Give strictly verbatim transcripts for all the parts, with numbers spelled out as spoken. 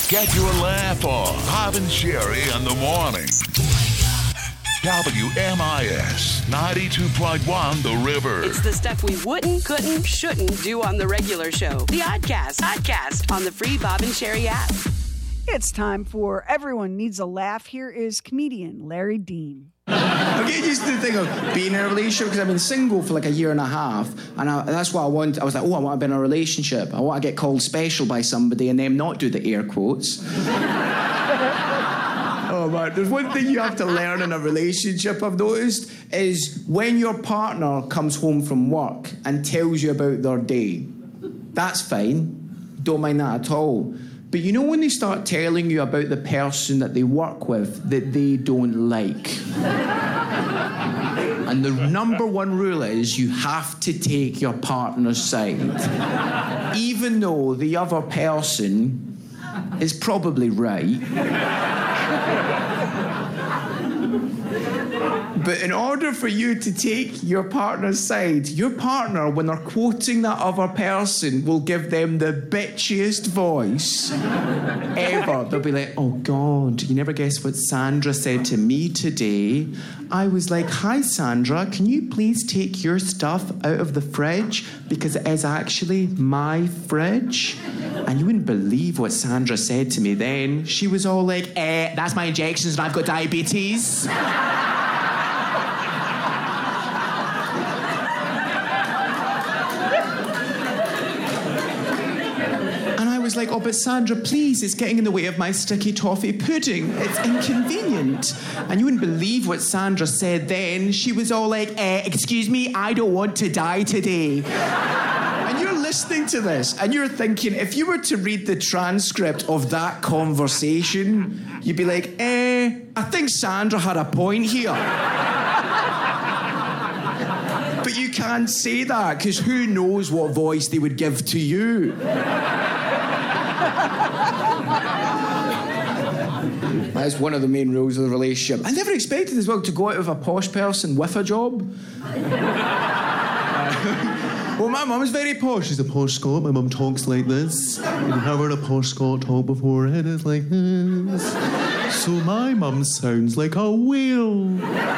Get your laugh on. Bob and Sherry in the morning. W M I S ninety-two point one The River. It's the stuff we wouldn't, couldn't, shouldn't do on the regular show. The Oddcast. Oddcast on the free Bob and Sherry app. It's time for Everyone Needs a Laugh. Here is comedian Larry Dean. I'm getting used to the thing of being in a relationship because I've been single for like a year and a half, and I, that's what I want. I was like, oh, I want to be in a relationship. I want to get called special by somebody and then not do the air quotes. Oh man, there's one thing you have to learn in a relationship, I've noticed, is when your partner comes home from work and tells you about their day. That's fine. Don't mind that at all. But you know when they start telling you about the person that they work with that they don't like? And the number one rule is you have to take your partner's side. Even though the other person is probably right. But in order for you to take your partner's side, your partner, when they're quoting that other person, will give them the bitchiest voice ever. They'll be like, oh God, you never guess what Sandra said to me today. I was like, hi Sandra, can you please take your stuff out of the fridge? Because it is actually my fridge. And you wouldn't believe what Sandra said to me then. She was all like, eh, that's my injections and I've got diabetes. Was like, oh, but Sandra, please, it's getting in the way of my sticky toffee pudding. It's inconvenient. And you wouldn't believe what Sandra said then. She was all like, eh, excuse me, I don't want to die today. And you're listening to this, and you're thinking, if you were to read the transcript of that conversation, you'd be like, eh, I think Sandra had a point here. But you can't say that, because who knows what voice they would give to you. That's one of the main rules of the relationship. I never expected as well to go out with a posh person with a job. Well, my mum's very posh. She's a posh Scot. My mum talks like this. I've never heard a posh Scot talk before. It is like this. So my mum sounds like a whale.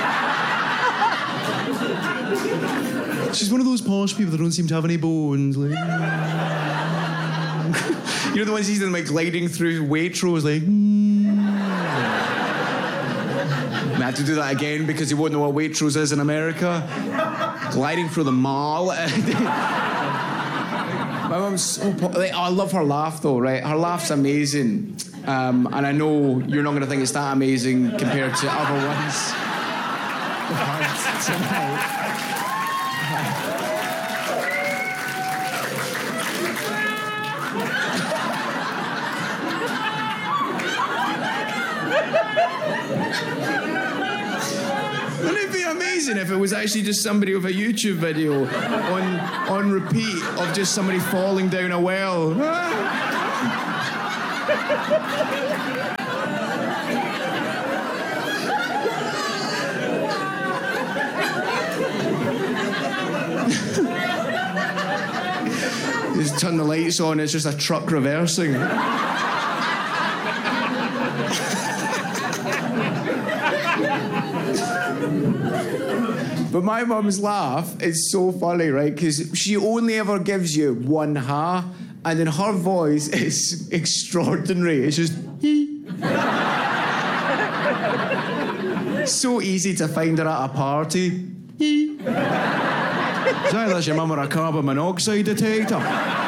She's one of those posh people that don't seem to have any bones. Like, you know the ones you see them like gliding through Waitrose, like. I had to do that again because you won't know what Waitrose is in America. Gliding through the mall. My mum's so po- like, oh, I love her laugh though, right? Her laugh's amazing. Um, and I know you're not going to think it's that amazing compared to other ones. Tonight. Wouldn't it be amazing if it was actually just somebody with a YouTube video on on repeat of just somebody falling down a well? Just turn the lights on, it's just a truck reversing. But my mum's laugh is so funny, right? Because she only ever gives you one ha, and then her voice is extraordinary. It's just hee. So easy to find her at a party. Hee. Sorry, that's your mum or a carbon monoxide detector.